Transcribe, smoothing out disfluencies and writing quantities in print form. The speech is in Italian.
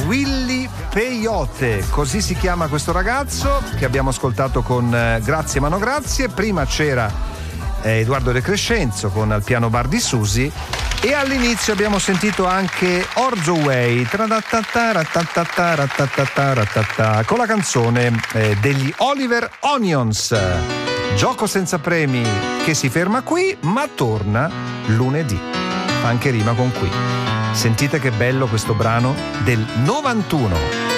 Willy Peyote, così si chiama questo ragazzo che abbiamo ascoltato con Grazie Mano Grazie. Prima c'era Edoardo De Crescenzo con Al piano bar di Susi, e all'inizio abbiamo sentito anche Orzo Way con la canzone degli Oliver Onions. Gioco senza premi che si ferma qui, ma torna lunedì. Fa anche rima con qui. Sentite che bello questo brano del 91.